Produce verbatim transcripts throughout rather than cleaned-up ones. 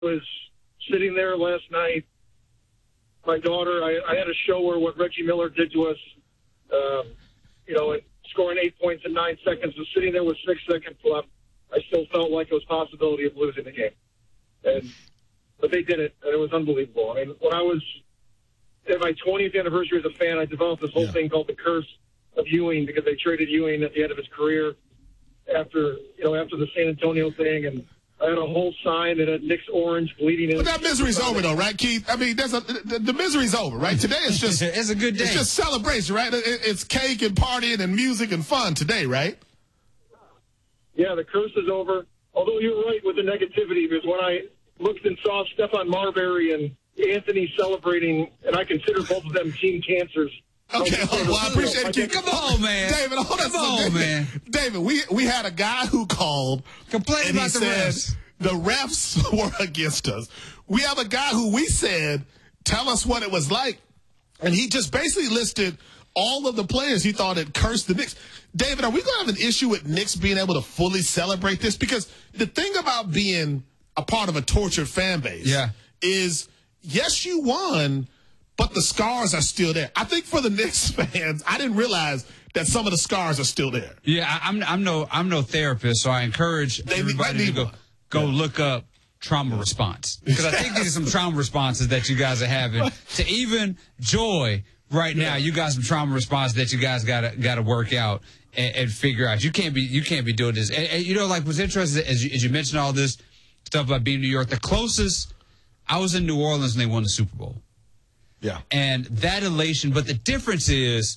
was sitting there last night. My daughter, I, I had to show her what Reggie Miller did to us, um, you know, and scoring eight points in nine seconds, was sitting there with six seconds left. I still felt like it was a possibility of losing the game. And but they did it, and it was unbelievable. I mean, when I was at my twentieth anniversary as a fan, I developed this whole yeah. thing called the curse of Ewing, because they traded Ewing at the end of his career after, you know, after the San Antonio thing, and I had a whole sign that had Knicks orange bleeding in. But that misery's over, though, right, Keith? I mean, there's a, the, the misery's over, right? Today it's just it's a good day. It's just celebration, right? It, it's cake and partying and music and fun today, right? Yeah, the curse is over. Although you're right with the negativity, because when I looked and saw Stephon Marbury and Anthony celebrating, and I consider both of them team cancers. Okay, well, I appreciate it, Keith. Come on, man. David, hold Come on, on, David, man. David, we we had a guy who called complain and about he the said refs. The refs were against us. We have a guy who we said, tell us what it was like, and he just basically listed all of the players he thought had cursed the Knicks. David, are we going to have an issue with Knicks being able to fully celebrate this? Because the thing about being a part of a tortured fan base yeah. is, yes, you won, but the scars are still there. I think for the Knicks fans, I didn't realize that some of the scars are still there. Yeah, I, I'm I'm no I'm no therapist, so I encourage they everybody need, to go go yeah. look up trauma yeah. response, because I think these are some trauma responses that you guys are having to even Joy right now. Yeah. You got some trauma response that you guys gotta gotta work out and, and figure out. You can't be you can't be doing this. And, and you know, like what's interesting as you, as you mentioned all this stuff about being in New York. The closest I was in New Orleans when they won the Super Bowl. Yeah, and that elation. But the difference is.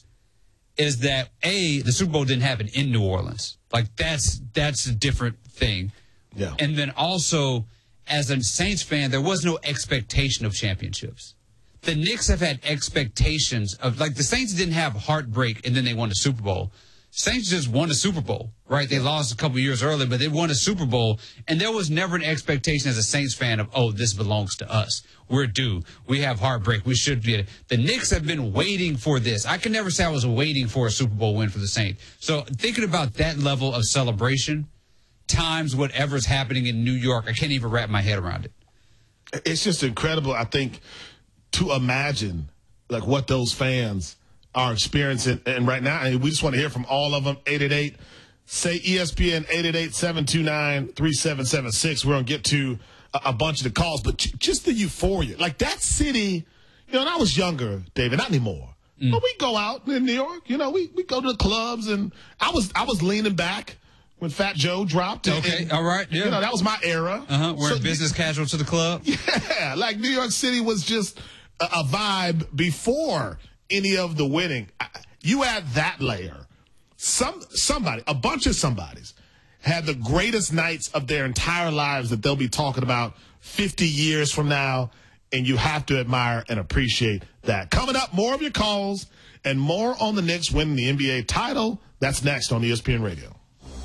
is that, A, the Super Bowl didn't happen in New Orleans. Like, that's that's a different thing. Yeah. And then also, as a Saints fan, there was no expectation of championships. The Knicks have had expectations of, like, the Saints didn't have heartbreak and then they won the Super Bowl. Saints just won the Super Bowl, right? They lost a couple years earlier, but they won a Super Bowl, and there was never an expectation as a Saints fan of, oh, this belongs to us. We're due. We have heartbreak. We should get it. The Knicks have been waiting for this. I can never say I was waiting for a Super Bowl win for the Saints. So thinking about that level of celebration times whatever's happening in New York, I can't even wrap my head around it. It's just incredible, I think, to imagine, like, what those fans are experiencing. And right now, and we just want to hear from all of them. eight eight eight, say E S P N, eight eight eight, seven two nine, three seven seven six. We're going to get to a, a bunch of the calls, but j- just the euphoria. Like, that city, you know, when I was younger, David, not anymore. Mm. But we go out in New York, you know, we, we go to the clubs, and I was I was leaning back when Fat Joe dropped. And, okay, and, all right, yeah. You know, that was my era. Uh-huh, wearing so, business casual to the club. Yeah, like New York City was just a, a vibe before any of the winning. You add that layer. Some somebody, a bunch of somebodies, had the greatest nights of their entire lives that they'll be talking about fifty years from now, and you have to admire and appreciate that. Coming up, more of your calls and more on the Knicks winning the N B A title. That's next on E S P N Radio.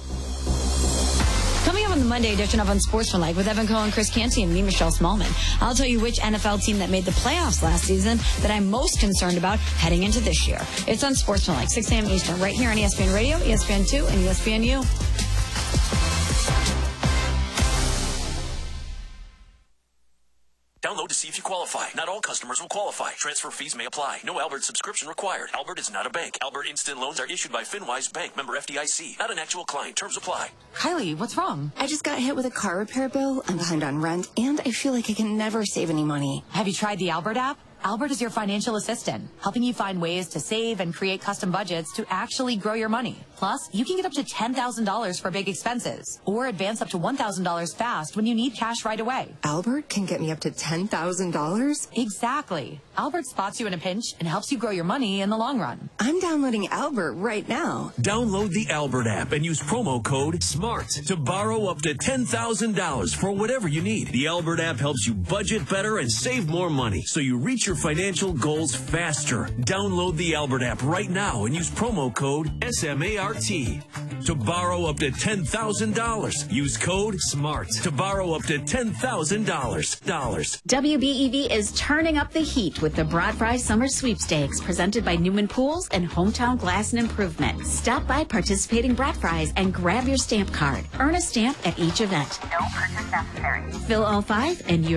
Coming up on the Monday edition of Unsportsmanlike with Evan Cohen, Chris Canty, and me, Michelle Smallman, I'll tell you which N F L team that made the playoffs last season that I'm most concerned about heading into this year. It's Unsportsmanlike, six a.m. Eastern, right here on E S P N Radio, E S P N two, and E S P N U. Download to see if you qualify. Not all customers will qualify. Transfer fees may apply. No Albert subscription required. Albert is not a bank. Albert Instant Loans are issued by FinWise Bank, member F D I C. Not an actual client. Terms apply. Kylie, what's wrong? I just got hit with a car repair bill. I'm behind on rent, and I feel like I can never save any money. Have you tried the Albert app? Albert is your financial assistant, helping you find ways to save and create custom budgets to actually grow your money. Plus, you can get up to ten thousand dollars for big expenses, or advance up to one thousand dollars fast when you need cash right away. Albert can get me up to ten thousand dollars? Exactly. Albert spots you in a pinch and helps you grow your money in the long run. I'm downloading Albert right now. Download the Albert app and use promo code SMART to borrow up to ten thousand dollars for whatever you need. The Albert app helps you budget better and save more money, so you reach your financial goals faster. Download the Albert app right now and use promo code S M A R R to borrow up to ten thousand dollars. Use code SMART to borrow up to ten thousand dollars. W B E V is turning up the heat with the Broad Fry Summer Sweepstakes presented by Newman Pools and Hometown Glass and Improvement. Stop by participating Brat Fries and grab your stamp card. Earn a stamp at each event. No purchase necessary. Fill all five and you